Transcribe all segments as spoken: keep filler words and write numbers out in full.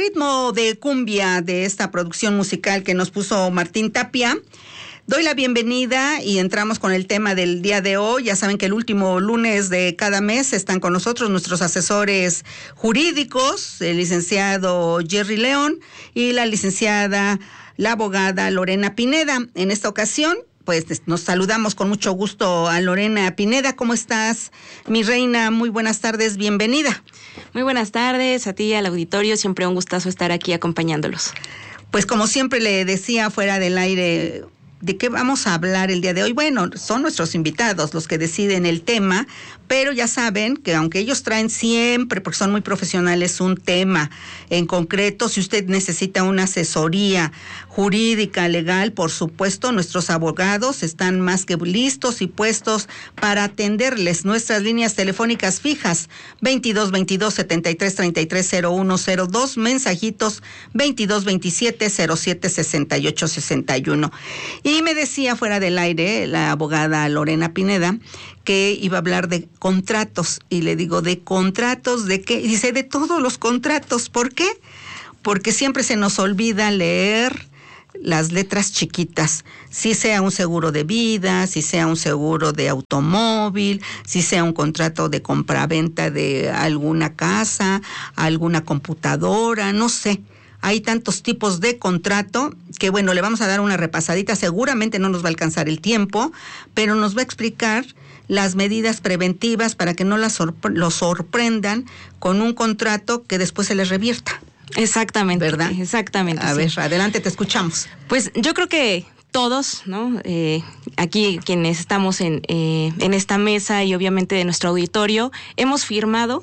ritmo de cumbia de esta producción musical que nos puso Martín Tapia, doy la bienvenida y entramos con el tema del día de hoy. Ya saben que el último lunes de cada mes están con nosotros nuestros asesores jurídicos, el licenciado Jerry León y la licenciada, la abogada Lorena Pineda. En esta ocasión, pues nos saludamos con mucho gusto a Lorena Pineda. ¿Cómo estás, mi reina? Muy buenas tardes, bienvenida. Muy buenas tardes a ti y al auditorio, siempre un gustazo estar aquí acompañándolos. Pues como siempre le decía fuera del aire, ¿de qué vamos a hablar el día de hoy? Bueno, son nuestros invitados los que deciden el tema, pero ya saben que aunque ellos traen siempre, porque son muy profesionales, un tema en concreto, si usted necesita una asesoría jurídica, legal, por supuesto, nuestros abogados están más que listos y puestos para atenderles. Nuestras líneas telefónicas fijas, veintidós veintidós setenta y tres treinta y tres cero uno cero dos, mensajitos veintidós veintisiete cero siete sesenta y ocho sesenta y uno. Y me decía fuera del aire la abogada Lorena Pineda que iba a hablar de contratos, y le digo, ¿de contratos de qué? Y dice, de todos los contratos. ¿Por qué? Porque siempre se nos olvida leer las letras chiquitas, si sea un seguro de vida, si sea un seguro de automóvil, si sea un contrato de compraventa de alguna casa, alguna computadora, no sé. Hay tantos tipos de contrato que, bueno, le vamos a dar una repasadita. Seguramente no nos va a alcanzar el tiempo, pero nos va a explicar las medidas preventivas para que no las sorpre- los sorprendan con un contrato que después se les revierta. Exactamente. ¿Verdad? Exactamente. A sí. ver, adelante, te escuchamos. Pues yo creo que todos, ¿no? Eh, aquí quienes estamos en, eh, en esta mesa y obviamente de nuestro auditorio, hemos firmado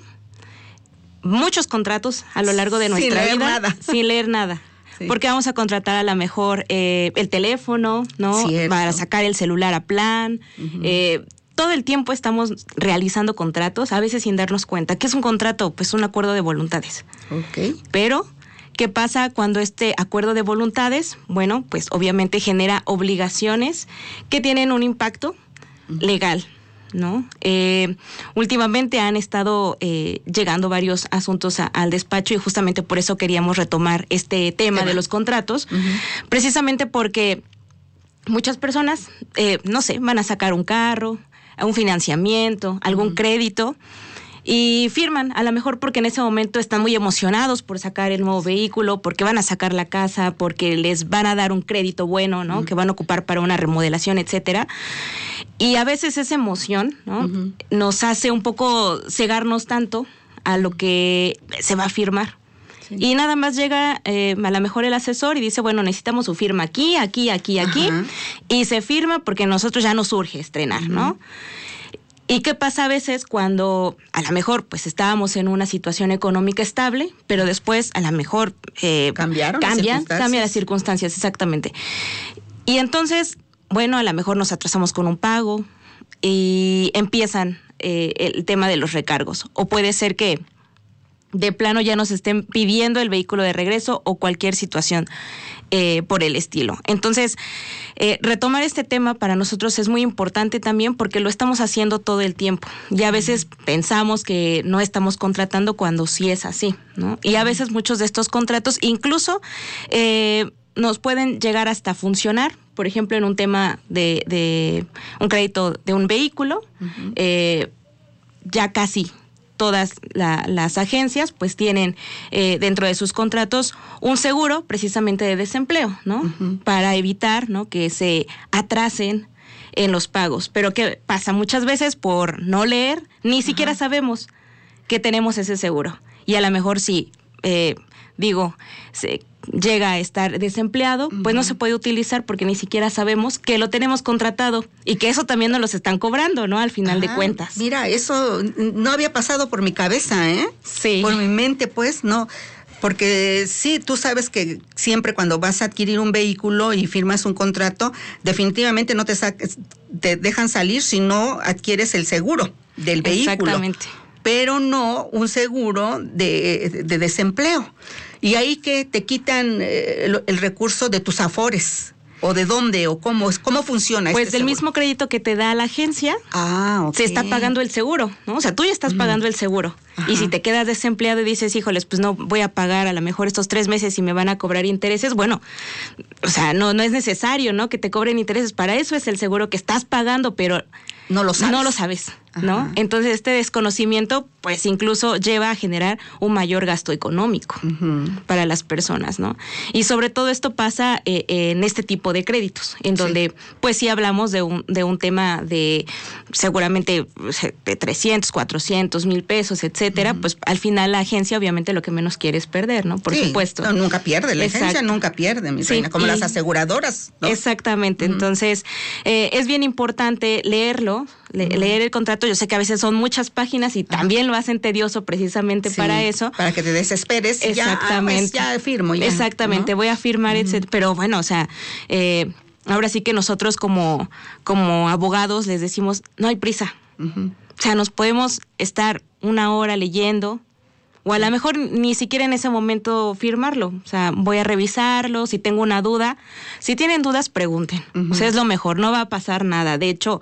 muchos contratos a lo largo de nuestra sin leer vida. Nada. Sin leer nada. Sí. Porque vamos a contratar a lo mejor eh, el teléfono, ¿no? Cierto. Para sacar el celular a plan. Uh-huh. Eh, todo el tiempo estamos realizando contratos, a veces sin darnos cuenta. ¿Qué es un contrato? Pues un acuerdo de voluntades. Ok. Pero, ¿qué pasa cuando este acuerdo de voluntades? Bueno, pues obviamente genera obligaciones que tienen un impacto legal, ¿no? Eh, últimamente han estado eh, llegando varios asuntos a, al despacho y justamente por eso queríamos retomar este tema, tema. de los contratos, uh-huh. precisamente porque muchas personas, eh, no sé, van a sacar un carro, un financiamiento, algún uh-huh. crédito, y firman, a lo mejor porque en ese momento están muy emocionados por sacar el nuevo vehículo, porque van a sacar la casa, porque les van a dar un crédito bueno, ¿no? Uh-huh. Que van a ocupar para una remodelación, etcétera. Y a veces esa emoción, ¿no? Uh-huh. nos hace un poco cegarnos tanto a lo que se va a firmar. Sí. Y nada más llega eh, a lo mejor el asesor y dice, bueno, necesitamos su firma aquí, aquí, aquí, aquí, uh-huh. y se firma porque a nosotros ya nos urge estrenar, uh-huh. ¿no? ¿Y qué pasa a veces cuando a lo mejor pues estábamos en una situación económica estable, pero después a lo mejor eh, cambiaron cambian, las cambian las circunstancias, exactamente. Y entonces, bueno, a lo mejor nos atrasamos con un pago y empiezan eh, el tema de los recargos. O puede ser que de plano ya nos estén pidiendo el vehículo de regreso o cualquier situación eh, por el estilo. Entonces, eh, retomar este tema para nosotros es muy importante también porque lo estamos haciendo todo el tiempo. Y a veces pensamos que no estamos contratando cuando sí es así, ¿no? Y a veces muchos de estos contratos incluso eh, nos pueden llegar hasta funcionar. Por ejemplo, en un tema de, de un crédito de un vehículo, uh-huh. eh, ya casi todas la, las agencias pues tienen eh, dentro de sus contratos un seguro precisamente de desempleo, ¿no? Uh-huh. Para evitar, ¿no? que se atrasen en los pagos. Pero ¿qué pasa? Muchas veces por no leer, ni uh-huh. siquiera sabemos que tenemos ese seguro. Y a lo mejor si, eh, digo, se llega a estar desempleado, uh-huh. pues no se puede utilizar porque ni siquiera sabemos que lo tenemos contratado y que eso también nos los están cobrando, ¿no? Al final ah, de cuentas. Mira, eso no había pasado por mi cabeza, ¿eh? Sí. Por mi mente, pues, no. Porque sí, tú sabes que siempre cuando vas a adquirir un vehículo y firmas un contrato, definitivamente no te, saques, te dejan salir si no adquieres el seguro del vehículo. Exactamente. Pero no un seguro de, de desempleo. Y ahí que te quitan eh, el, el recurso de tus afores. ¿O de dónde? ¿O cómo, cómo funciona? Pues este del seguro? mismo crédito que te da la agencia, ah, okay. se está pagando el seguro, ¿no? O sea, tú ya estás uh-huh. pagando el seguro. Ajá. Y si te quedas desempleado y dices, híjoles, pues no voy a pagar a lo mejor estos tres meses y me van a cobrar intereses, bueno, o sea, no, no es necesario, ¿no? Que te cobren intereses. Para eso es el seguro que estás pagando, pero no lo sabes. No lo sabes, ¿no? Ajá. Entonces este desconocimiento pues incluso lleva a generar un mayor gasto económico uh-huh. para las personas, ¿no? Y sobre todo esto pasa eh, en este tipo de créditos, en donde sí. pues sí hablamos de un, de un tema de seguramente de trescientos, cuatrocientos mil pesos, etcétera, uh-huh. pues al final la agencia obviamente lo que menos quiere es perder, ¿no? Por sí, supuesto. No, nunca pierde, la Exacto. agencia nunca pierde, mi sí, reina, como y, las aseguradoras, ¿no? Exactamente, uh-huh. entonces eh, es bien importante leerlo, Le, uh-huh. leer el contrato. Yo sé que a veces son muchas páginas y uh-huh. también lo hacen tedioso precisamente sí, para eso. Para que te desesperes. Exactamente. Ya, ah, pues ya firmo. Ya, Exactamente, ¿no? Voy a firmar, uh-huh. etcétera. Pero bueno, o sea, eh, ahora sí que nosotros como, como abogados les decimos, no hay prisa. Uh-huh. O sea, nos podemos estar una hora leyendo, o a lo mejor ni siquiera en ese momento firmarlo. O sea, voy a revisarlo, si tengo una duda. Si tienen dudas, pregunten. Uh-huh. O sea, es lo mejor, no va a pasar nada. De hecho,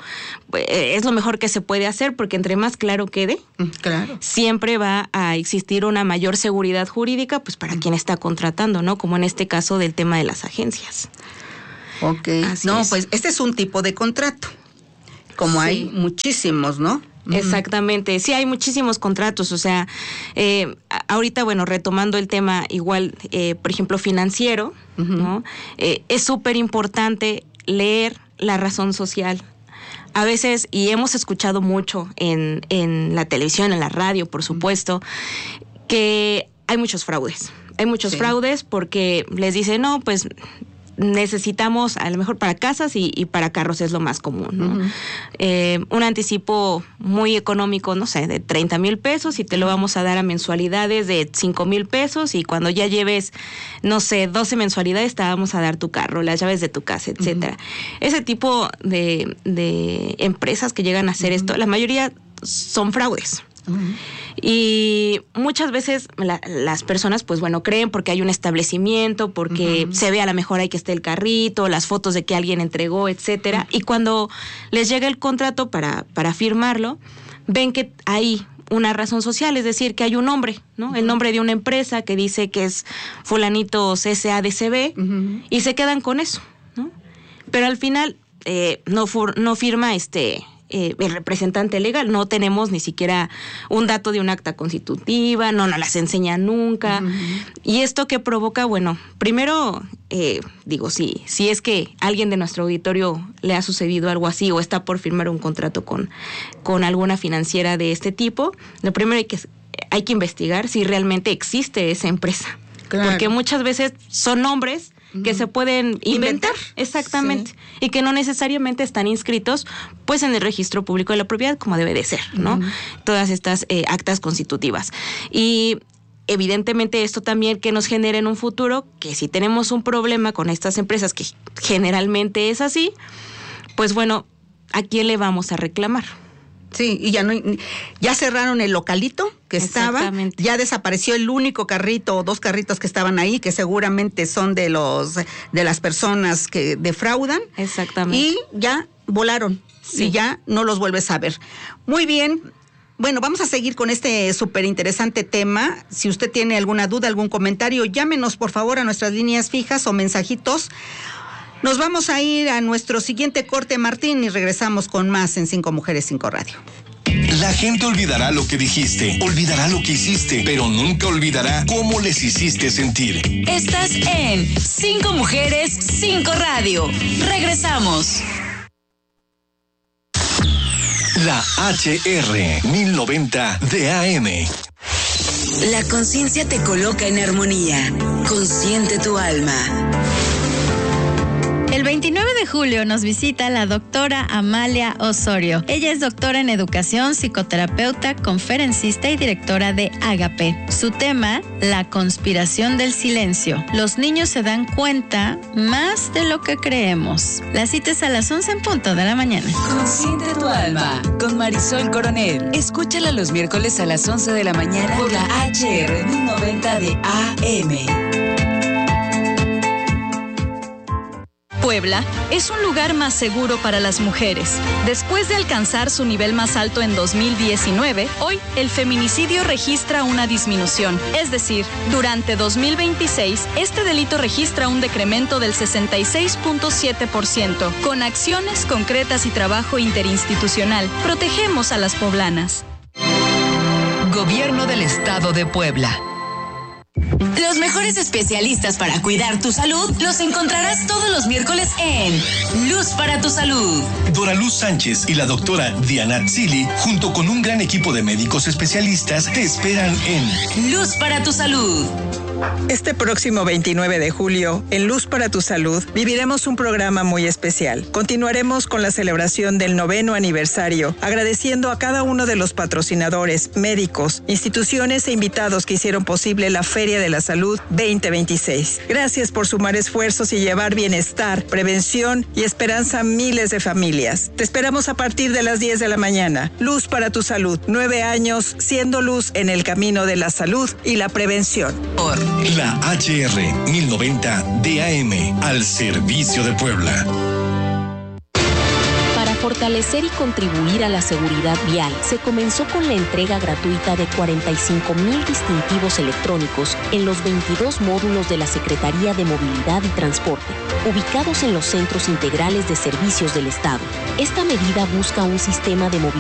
es lo mejor que se puede hacer, porque entre más claro quede, uh, claro. siempre va a existir una mayor seguridad jurídica, pues para uh-huh. quien está contratando, ¿no? Como en este caso del tema de las agencias. Ok. Así no, es. Pues este es un tipo de contrato, como sí. hay muchísimos, ¿no? Exactamente, sí hay muchísimos contratos, o sea, eh, ahorita, bueno, retomando el tema igual, eh, por ejemplo, financiero, uh-huh. ¿no? Eh, es súper importante leer la razón social. A veces, y hemos escuchado mucho en, en la televisión, en la radio, por supuesto, uh-huh. que hay muchos fraudes. Hay muchos sí. fraudes porque les dicen, no, pues necesitamos a lo mejor para casas y, y para carros es lo más común, ¿no? Uh-huh. Eh, un anticipo muy económico, no sé, de treinta mil pesos y te lo vamos a dar a mensualidades de cinco mil pesos y cuando ya lleves, no sé, doce mensualidades te vamos a dar tu carro, las llaves de tu casa, etcétera. Uh-huh. Ese tipo de, de empresas que llegan a hacer uh-huh. esto, la mayoría son fraudes. Uh-huh. Y muchas veces la, las personas, pues bueno, creen porque hay un establecimiento, porque uh-huh. se ve a lo mejor ahí que esté el carrito, las fotos de que alguien entregó, etcétera. Uh-huh. Y cuando les llega el contrato para, para firmarlo, ven que hay una razón social, es decir, que hay un nombre, ¿no? Uh-huh. El nombre de una empresa que dice que es fulanito C S A D C B uh-huh. y se quedan con eso, ¿no? Pero al final eh, no, for, no firma este... Eh, el representante legal, no tenemos ni siquiera un dato de un acta constitutiva, no nos las enseñan nunca. Uh-huh. Y esto que provoca, bueno, primero, eh, digo, sí, si es que a alguien de nuestro auditorio le ha sucedido algo así o está por firmar un contrato con, con alguna financiera de este tipo, lo primero hay que, hay que investigar si realmente existe esa empresa. Claro. Porque muchas veces son nombres que se pueden inventar, inventar. Exactamente, sí. y que no necesariamente están inscritos pues en el registro público de la propiedad como debe de ser, ¿no? Uh-huh. Todas estas eh, actas constitutivas. Y evidentemente esto también que nos genera en un futuro que si tenemos un problema con estas empresas, que generalmente es así, pues bueno, ¿a quién le vamos a reclamar? Sí, y ya no, ya cerraron el localito que estaba, ya desapareció el único carrito o dos carritos que estaban ahí, que seguramente son de los de las personas que defraudan. Exactamente. Y ya volaron, sí. y ya no los vuelves a ver. Muy bien. Bueno, vamos a seguir con este súper interesante tema. Si usted tiene alguna duda, algún comentario, llámenos por favor a nuestras líneas fijas o mensajitos. Nos vamos a ir a nuestro siguiente corte, Martín, y regresamos con más en Cinco Mujeres, Cinco Radio. La gente olvidará lo que dijiste, olvidará lo que hiciste, pero nunca olvidará cómo les hiciste sentir. Estás en Cinco Mujeres, Cinco Radio. Regresamos. La H R mil noventa de A M. La conciencia te coloca en armonía. Consciente tu alma. El veintinueve de julio nos visita la doctora Amalia Osorio. Ella es doctora en educación, psicoterapeuta, conferencista y directora de Agape. Su tema, la conspiración del silencio. Los niños se dan cuenta más de lo que creemos. La cita es a las once en punto de la mañana. Consciente tu alma, con Marisol Coronel. Escúchala los miércoles a las once de la mañana por la H R mil noventa de A M. Puebla es un lugar más seguro para las mujeres. Después de alcanzar su nivel más alto en dos mil diecinueve, hoy el feminicidio registra una disminución. Es decir, durante dos mil veintiséis, este delito registra un decremento del sesenta y seis punto siete por ciento. Con acciones concretas y trabajo interinstitucional, protegemos a las poblanas. Gobierno del Estado de Puebla. Los mejores especialistas para cuidar tu salud los encontrarás todos los miércoles en Luz para tu Salud. Dora Luz Sánchez y la doctora Diana Tzili, junto con un gran equipo de médicos especialistas, te esperan en Luz para tu Salud. Este próximo veintinueve de julio, en Luz para tu Salud, viviremos un programa muy especial. Continuaremos con la celebración del noveno aniversario, agradeciendo a cada uno de los patrocinadores, médicos, instituciones e invitados que hicieron posible la Feria de la Salud veinte veintiséis. Gracias por sumar esfuerzos y llevar bienestar, prevención y esperanza a miles de familias. Te esperamos a partir de las diez de la mañana. Luz para tu Salud. Nueve años siendo luz en el camino de la salud y la prevención. Por la H R mil noventa D A M, al servicio de Puebla. Para fortalecer y contribuir a la seguridad vial, se comenzó con la entrega gratuita de cuarenta y cinco mil distintivos electrónicos en los veintidós módulos de la Secretaría de Movilidad y Transporte, ubicados en los centros integrales de servicios del Estado. Esta medida busca un sistema de movilidad